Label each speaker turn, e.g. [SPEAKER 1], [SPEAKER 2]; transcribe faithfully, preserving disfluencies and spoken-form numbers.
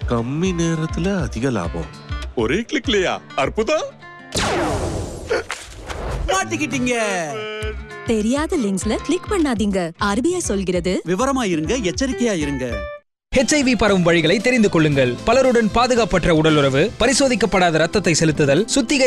[SPEAKER 1] கம்மி நேரத்துல அதிக லாபம். ஒரே கிளிக்லயா? அற்புதம்.
[SPEAKER 2] மாட்டிக்கிட்டீங்க.
[SPEAKER 3] தெரியாத லிங்க்ஸ்ல கிளிக் பண்ணாதீங்க. ஆர்பிஐ சொல்கிறது
[SPEAKER 2] விவரமா இருங்க, எச்சரிக்கையா இருங்க.
[SPEAKER 4] ஹெச்ஐவி பரவும் வழிகளை தெரிந்து கொள்ளுங்கள். பலருடன் பாதுகாப்பற்ற உடலுறவு, பரிசோதிக்கப்படாத ரத்தத்தை செலுத்துதல், சுத்திகரி